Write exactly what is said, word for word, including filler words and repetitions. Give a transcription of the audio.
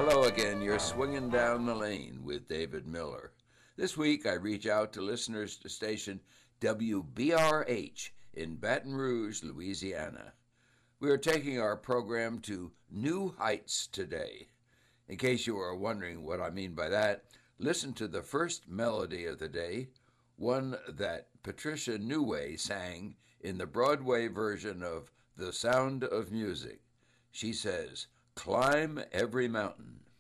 Hello again. You're swinging down the lane with David Miller. This week, I reach out to listeners to station W B R H in Baton Rouge, Louisiana. We are taking our program to new heights today. In case you are wondering what I mean by that, listen to the first melody of the day, one that Patricia Neway sang in the Broadway version of The Sound of Music. She says, "Climb every mountain."